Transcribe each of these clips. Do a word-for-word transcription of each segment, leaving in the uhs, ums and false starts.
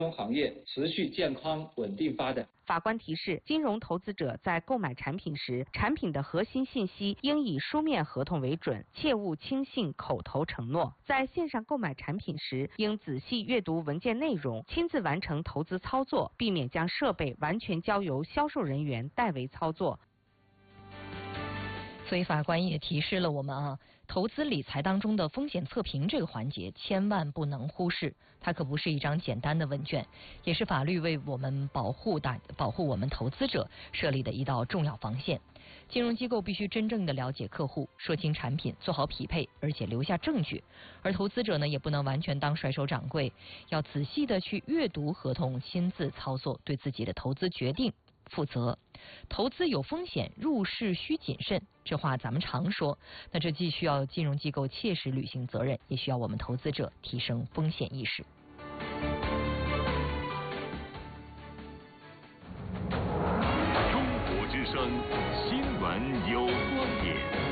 金融行业持续健康稳定发展。 法官提示，金融投资者在购买产品时，产品的核心信息应以书面合同为准，切勿轻信口头承诺。在线上购买产品时，应仔细阅读文件内容，亲自完成投资操作，避免将设备完全交由销售人员代为操作。 所以法官也提示了我们啊，投资理财当中的风险测评这个环节千万不能忽视，它可不是一张简单的问卷，也是法律为我们保护大保护我们投资者设立的一道重要防线。金融机构必须真正的了解客户，说清产品，做好匹配，而且留下证据。而投资者呢，也不能完全当甩手掌柜，要仔细的去阅读合同，亲自操作，对自己的投资决定负责。投资有风险，入市需谨慎，这话咱们常说。那这既需要金融机构切实履行责任，也需要我们投资者提升风险意识。 中国之声新闻有观点。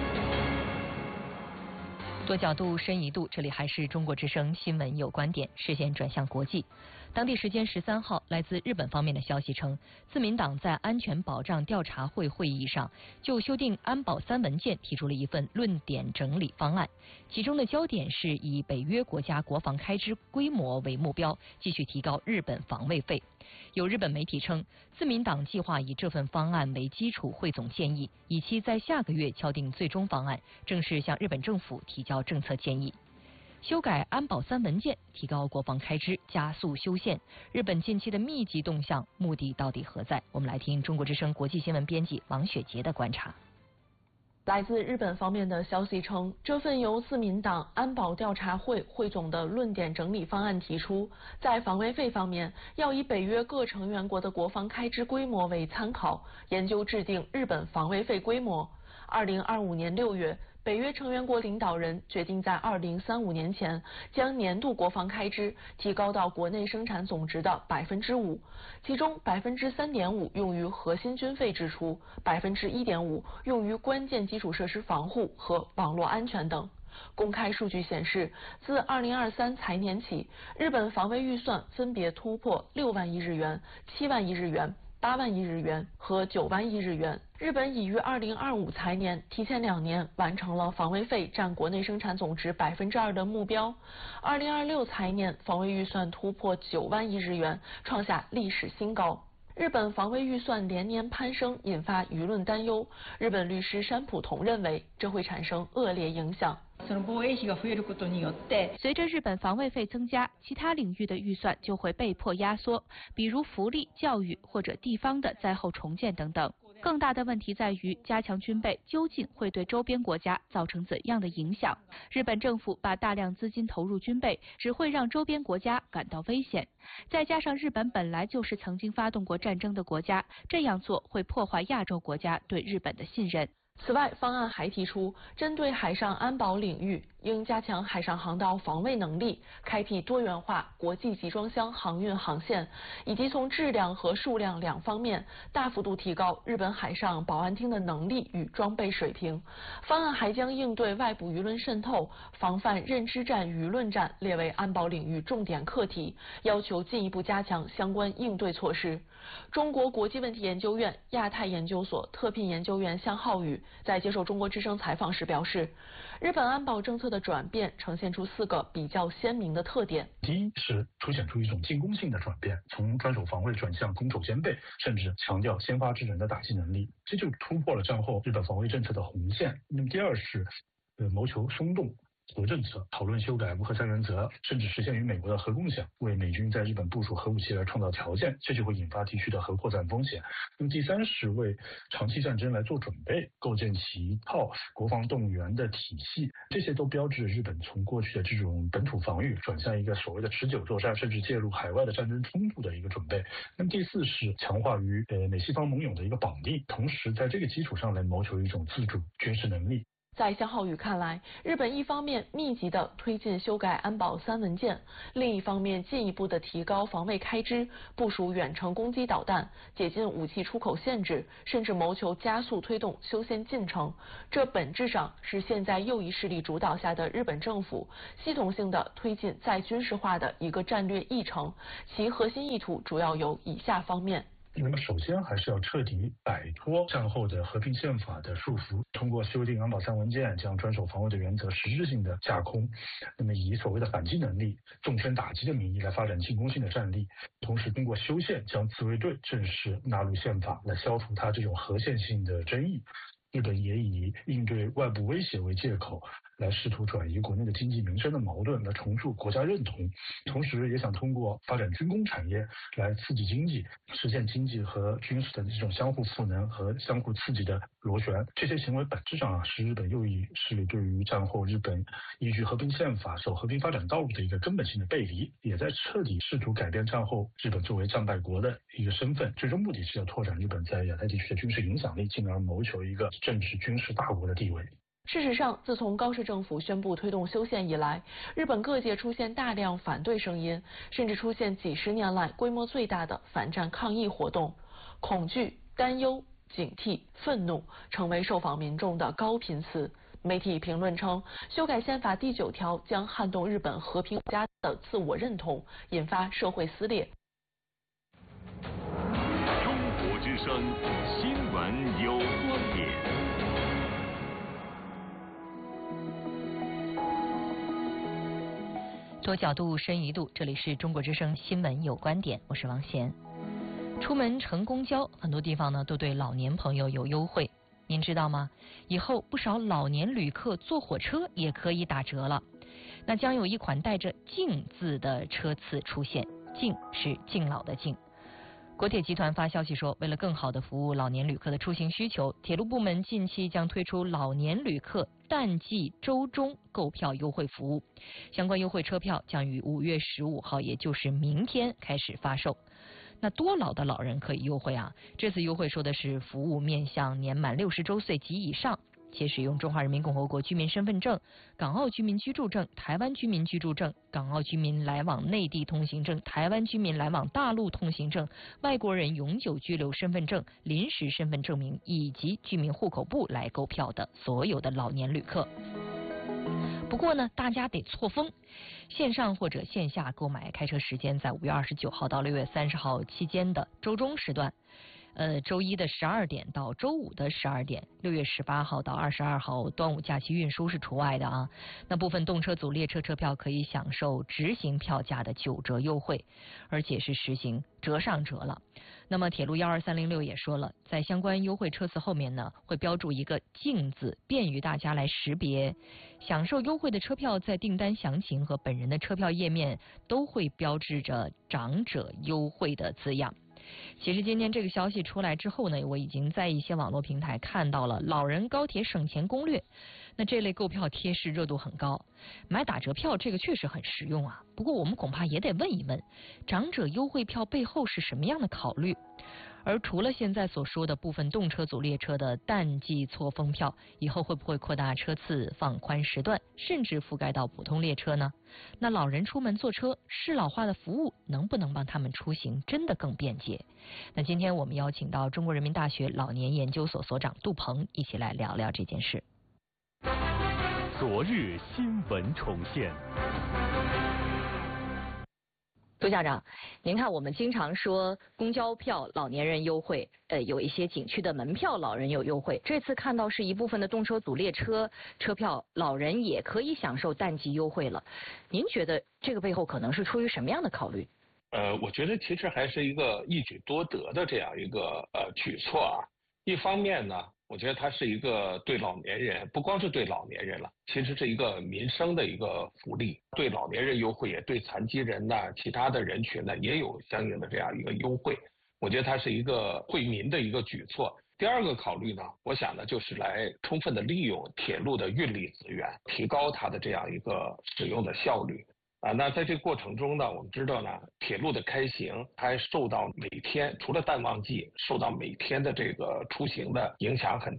多角度深一度，这里还是中国之声新闻有观点，视线转向国际。当地时间十三号，来自日本方面的消息称，自民党在安全保障调查会会议上就修订安保三文件提出了一份论点整理方案，其中的焦点是以北约国家国防开支规模为目标，继续提高日本防卫费。有日本媒体称，自民党计划以这份方案为基础汇总建议，以期在下个月敲定最终方案，正式向日本政府提交政策建议。修改安保三文件，提高国防开支，加速修宪，日本近期的密集动向目的到底何在？我们来听中国之声国际新闻编辑王雪杰的观察。 来自日本方面的消息称，这份由自民党安保调查会汇总的论点整理方案提出，在防卫费方面要以北约各成员国的国防开支规模为参考，研究制定日本防卫费规模。二零二五年六月，北约成员国领导人决定在二零三五年前将年度国防开支提高到国内生产总值的百分之五，其中百分之三点五用于核心军费支出，百分之一点五用于关键基础设施防护和网络安全等。公开数据显示，自二零二三财年起，日本防卫预算分别突破六万亿日元、七万亿日元、八万亿日元和九万亿日元。日本已于二零二五财年提前两年完成了防卫费占国内生产总值百分之二的目标。二零二六财年防卫预算突破九万亿日元，创下历史新高。日本防卫预算连年攀升，引发舆论担忧。日本律师山浦童认为，这会产生恶劣影响。 随着日本防卫费增加，其他领域的预算就会被迫压缩，比如福利、教育或者地方的灾后重建等等。更大的问题在于，加强军备究竟会对周边国家造成怎样的影响？日本政府把大量资金投入军备，只会让周边国家感到危险。再加上日本本来就是曾经发动过战争的国家，这样做会破坏亚洲国家对日本的信任。 此外，方案还提出，针对海上安保领域，应加强海上航道防卫能力，开辟多元化国际集装箱航运航线，以及从质量和数量两方面大幅度提高日本海上保安厅的能力与装备水平。方案还将应对外部舆论渗透、防范认知战、舆论战列为安保领域重点课题，要求进一步加强相关应对措施。中国国际问题研究院亚太研究所特聘研究员向浩宇在接受中国之声采访时表示，日本安保政策的转变呈现出四个比较鲜明的特点。 第一是凸显出一种进攻性的转变，从专守防卫转向攻守兼备，甚至强调先发制人的打击能力，这就突破了战后日本防卫政策的红线。那么第二是呃谋求松动核政策，讨论修改无核三原则，甚至实现与美国的核共享，为美军在日本部署核武器来创造条件，这就会引发地区的核扩散风险。那么第三是为长期战争来做准备，构建起一套国防动员的体系，这些都标志日本从过去的这种本土防御转向一个所谓的持久作战，甚至介入海外的战争冲突的一个准备。那么第四是强化与呃美西方盟友的一个绑定，同时在这个基础上来谋求一种自主军事能力。 在香浩宇看来，日本一方面密集地推进修改安保三文件，另一方面进一步地提高防卫开支，部署远程攻击导弹，解禁武器出口限制，甚至谋求加速推动修宪进程。这本质上是现在右翼势力主导下的日本政府系统性地推进再军事化的一个战略议程，其核心意图主要有以下方面。 那么首先还是要彻底摆脱战后的和平宪法的束缚，通过修订安保三文件，将专守防卫的原则实质性的架空。那么以所谓的反击能力、纵深打击的名义来发展进攻性的战力，同时通过修宪将自卫队正式纳入宪法，来消除它这种核线性的争议。日本也以应对外部威胁为借口，来试图转移国内的经济民生的矛盾，来重塑国家认同，同时也想通过发展军工产业来刺激经济，实现经济和军事的这种相互赋能和相互刺激的螺旋。这些行为本质上啊，是日本右翼势力对于战后日本依据和平宪法走和平发展道路的一个根本性的背离，也在彻底试图改变战后日本作为战败国的一个身份，最终目的是要拓展日本在亚太地区的军事影响力，进而谋求一个政治军事大国的地位。 事实上，自从高市政府宣布推动修宪以来，日本各界出现大量反对声音，甚至出现几十年来规模最大的反战抗议活动。恐惧、担忧、警惕、愤怒成为受访民众的高频词。媒体评论称，修改宪法第九条将撼动日本和平国家的自我认同，引发社会撕裂。 中国之声新闻有观点。 多角度、深一度，这里是中国之声新闻有观点，我是王贤。出门乘公交，很多地方呢都对老年朋友有优惠，您知道吗？以后不少老年旅客坐火车也可以打折了。那将有一款带着“敬”字的车次出现，“敬”是敬老的“敬”。国铁集团发消息说，为了更好地服务老年旅客的出行需求，铁路部门近期将推出老年旅客淡季周中购票优惠服务。相关优惠车票将于五月十五号，也就是明天开始发售。那多老的老人可以优惠啊？这次优惠说的是服务面向年满六十周岁及以上，且使用中华人民共和国居民身份证、港澳居民居住证、台湾居民居住证、港澳居民来往内地通行证、台湾居民来往大陆通行证、外国人永久居留身份证、临时身份证明以及居民户口簿来购票的所有的老年旅客。不过呢，大家得错峰，线上或者线下购买开车时间在五月二十九号到六月三十号期间的周中时段。呃，周一的十二点到周五的十二点，六月十八号到二十二号端午假期运输是除外的啊。那部分动车组列车车票可以享受直行票价的九折优惠，而且是实行折上折了。那么铁路幺二三零六也说了，在相关优惠车次后面呢，会标注一个“敬”字，便于大家来识别。享受优惠的车票在订单详情和本人的车票页面都会标志着长者优惠的字样。其实今天这个消息出来之后呢，我已经在一些网络平台看到了老人高铁省钱攻略。那这类购票贴士热度很高，买打折票这个确实很实用啊。不过我们恐怕也得问一问，长者优惠票背后是什么样的考虑？而除了现在所说的部分动车组列车的淡季错峰票，以后会不会扩大车次、放宽时段，甚至覆盖到普通列车呢？那老人出门坐车，适老化的服务能不能帮他们出行真的更便捷？那今天我们邀请到中国人民大学老年研究所所长杜鹏一起来聊聊这件事。 昨日新闻重现。 杜校长，您看我们经常说公交票老年人优惠，呃，有一些景区的门票老人有优惠。这次看到是一部分的动车组列车车票，老人也可以享受淡季优惠了。您觉得这个背后可能是出于什么样的考虑？ 呃，我觉得其实还是一个一举多得的这样一个呃举措啊。一方面呢，我觉得它是一个对老年人，不光是对老年人了，其实是一个民生的一个福利，对老年人优惠，也对残疾人呐、其他的人群呢也有相应的这样一个优惠。我觉得它是一个惠民的一个举措。第二个考虑呢，我想呢就是来充分的利用铁路的运力资源，提高它的这样一个使用的效率。啊，那在这个过程中呢，我们知道呢，铁路的开行还受到每天除了淡旺季，受到每天的这个出行的影响很大。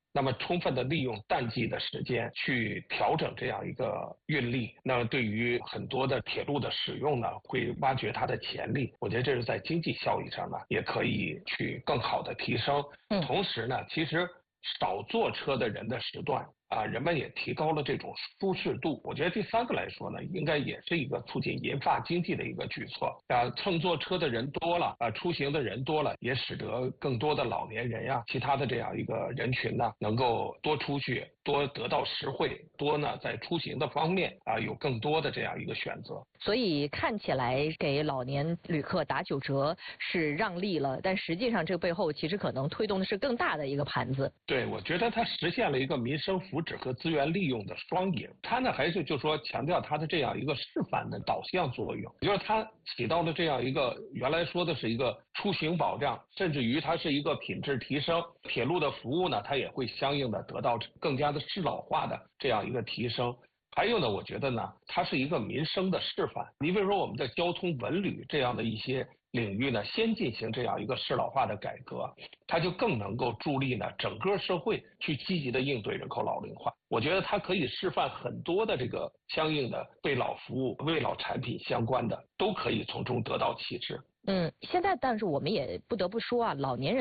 那么充分的利用淡季的时间去调整这样一个运力，那么对于很多的铁路的使用呢，会挖掘它的潜力。我觉得这是在经济效益上呢，也可以去更好的提升。 嗯， 同时呢，其实少坐车的人的时段啊，人们也提高了这种舒适度。我觉得第三个来说呢，应该也是一个促进银发经济的一个举措啊。乘坐车的人多了啊，出行的人多了，也使得更多的老年人呀、其他的这样一个人群呢，能够多出去，多得到实惠，多呢在出行的方面啊有更多的这样一个选择。 所以看起来给老年旅客打九折是让利了，但实际上这个背后其实可能推动的是更大的一个盘子。 对，我觉得它实现了一个民生福祉和资源利用的双赢。它呢还是就说强调它的这样一个示范的导向作用，也就是它起到了这样一个原来说的是一个出行保障，甚至于它是一个品质提升。铁路的服务呢，它也会相应的得到更加的适老化的这样一个提升。还有呢，我觉得呢，它是一个民生的示范。你比如说我们的交通文旅这样的一些领域呢，先进行这样一个适老化的改革，它就更能够助力呢整个社会去积极的应对人口老龄化。我觉得它可以示范很多的这个相应的为老服务、为老产品相关的，都可以从中得到启示。 嗯，现在但是我们也不得不说啊，老年人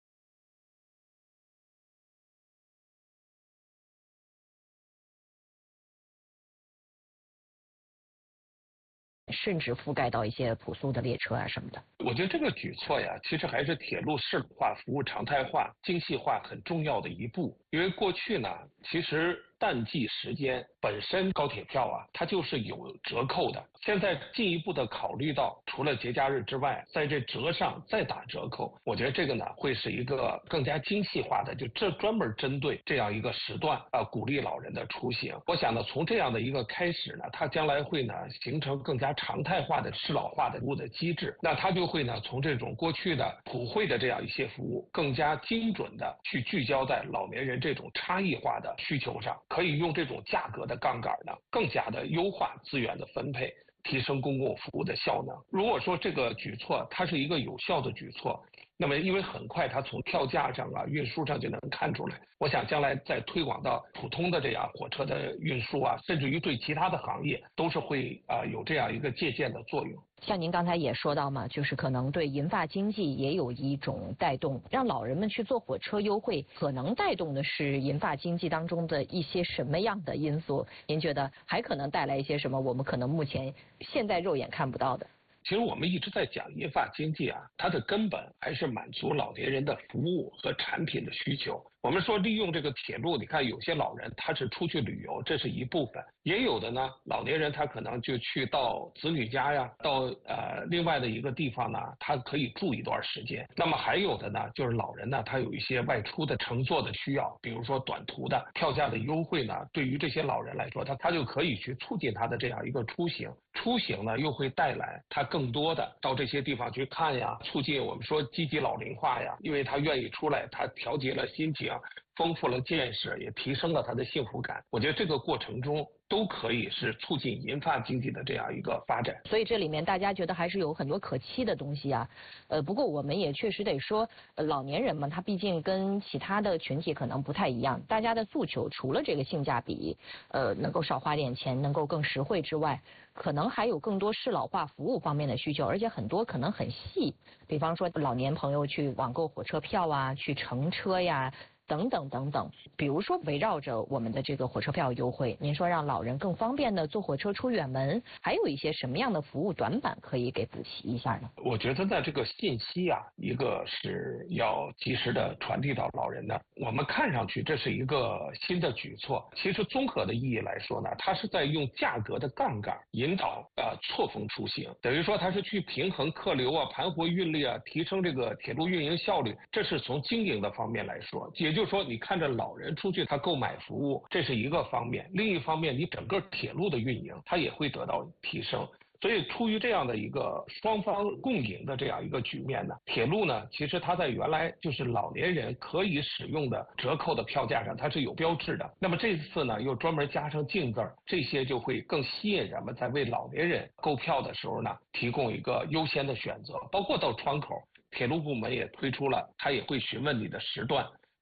甚至覆盖到一些普速的列车啊什么的。 我觉得这个举措呀，其实还是铁路适老化、服务常态化、精细化很重要的一步。因为过去呢，其实淡季时间本身高铁票啊，它就是有折扣的。现在进一步的考虑到，除了节假日之外，在这折上再打折扣，我觉得这个呢会是一个更加精细化的，就这专门针对这样一个时段啊，鼓励老人的出行。我想呢，从这样的一个开始呢，它将来会呢形成更加常态化的适老化的服务的机制，那它就会呢从这种过去的普惠的这样一些服务，更加精准的去聚焦在老年人这种差异化的需求上，可以用这种价格的杠杆呢，更加的优化资源的分配，提升公共服务的效能。如果说这个举措它是一个有效的举措，那么因为很快它从票价上啊、运输上就能看出来，我想将来再推广到普通的这样火车的运输啊，甚至于对其他的行业都是会啊、呃、有这样一个借鉴的作用。 像您刚才也说到嘛，就是可能对银发经济也有一种带动，让老人们去坐火车优惠，可能带动的是银发经济当中的一些什么样的因素？您觉得还可能带来一些什么我们可能目前现在肉眼看不到的？ 其实我们一直在讲银发经济啊，它的根本还是满足老年人的服务和产品的需求。我们说利用这个铁路，你看有些老人他是出去旅游，这是一部分；也有的呢，老年人他可能就去到子女家呀，到呃另外的一个地方呢，他可以住一段时间。那么还有的呢，就是老人呢，他有一些外出的乘坐的需要，比如说短途的票价的优惠呢，对于这些老人来说，他他就可以去促进他的这样一个出行。出行呢，又会带来他更多的到这些地方去看呀，促进我们说积极老龄化呀，因为他愿意出来，他调节了心情，丰富了见识，也提升了他的幸福感。我觉得这个过程中都可以是促进银发经济的这样一个发展。 所以这里面大家觉得还是有很多可期的东西啊。呃，不过我们也确实得说，呃，老年人嘛，他毕竟跟其他的群体可能不太一样，大家的诉求除了这个性价比，呃，能够少花点钱，能够更实惠之外，可能还有更多适老化服务方面的需求，而且很多可能很细，比方说老年朋友去网购火车票啊，去乘车呀。等等等等，比如说围绕着我们的这个火车票优惠，您说让老人更方便的坐火车出远门，还有一些什么样的服务短板可以给补齐一下呢？ 我觉得呢，这个信息啊，一个是要及时的传递到老人的。我们看上去这是一个新的举措，其实综合的意义来说呢，它是在用价格的杠杆引导呃错峰出行，等于说它是去平衡客流啊、盘活运力啊，提升这个铁路运营效率。这是从经营的方面来说，也就是说，你看着老人出去他购买服务，这是一个方面；另一方面，你整个铁路的运营它也会得到提升。所以，出于这样的一个双方共赢的这样一个局面呢，铁路呢，其实它在原来就是老年人可以使用的折扣的票价上，它是有标志的。那么这次呢，又专门加上净字儿，这些就会更吸引人们在为老年人购票的时候呢，提供一个优先的选择。包括到窗口，铁路部门也推出了，它也会询问你的时段。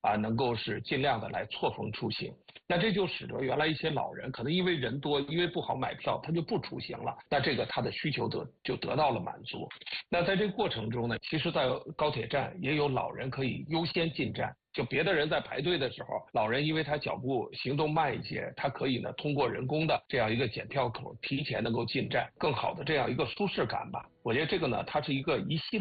啊能够是尽量的来错峰出行。那这就使得原来一些老人可能因为人多，因为不好买票，他就不出行了。那这个他的需求得就得到了满足。那在这个过程中呢，其实在高铁站也有老人可以优先进站。就别的人在排队的时候，老人因为他脚步行动慢一些，他可以呢通过人工的这样一个检票口提前能够进站，更好的这样一个舒适感吧。我觉得这个呢，它是一个一系列